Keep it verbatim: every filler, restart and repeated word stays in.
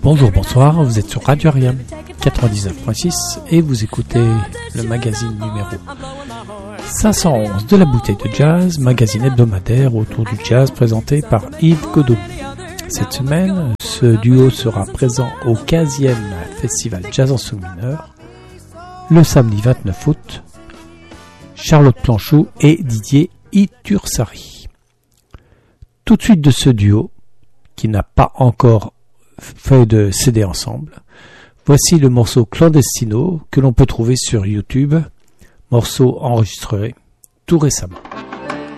Bonjour, bonsoir, vous êtes sur Radio Ariam quatre-vingt-dix-neuf point six et vous écoutez le magazine numéro cinq cent onze de la bouteille de jazz, magazine hebdomadaire autour du jazz présenté par Yves Godot. Cette semaine, ce duo sera présent au quinzième Festival Jazz en Son mineur, le samedi vingt-neuf août, Charlotte Planchou et Didier Itursari. Tout de suite de ce duo, qui n'a pas encore fait de C D ensemble, voici le morceau Clandestino que l'on peut trouver sur YouTube, morceau enregistré tout récemment.